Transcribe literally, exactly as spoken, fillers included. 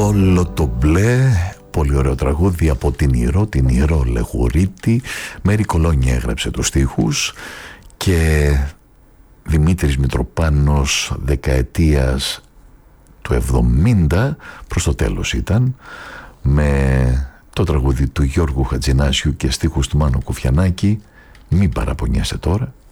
όλο το μπλε. Πολύ ωραίο τραγούδι από την Ηρώ, την Ηρώ Λεγουρίτη. Μέρη Κολόνια έγραψε τους στίχους και Δημήτρης Μητροπάνος δεκαετίας του εβδομήντα, προς το τέλος ήταν, με το τραγούδι του Γιώργου Χατζηνάσιου και στίχους του Μάνου Κουφιανάκη, «Μην παραπονιέσαι τώρα».